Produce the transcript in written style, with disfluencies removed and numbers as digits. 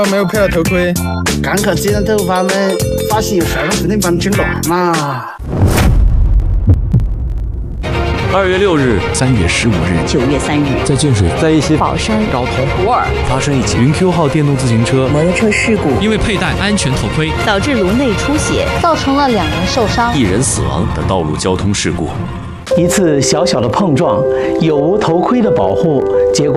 没有配到头盔， 刚看剪了头发呢，发型又帅了，不能把你整乱嘛。 2月6日、3月15日、 9月3日， 在建水、 在一些宝山、 昭通、 普洱发生一起云 Q 号电动自行车摩托车事故， 因为佩戴安全头盔导致颅内出血， 造成了2人受伤、 1人死亡的道路交通事故。 一次小小的碰撞，有无头盔的保护，结果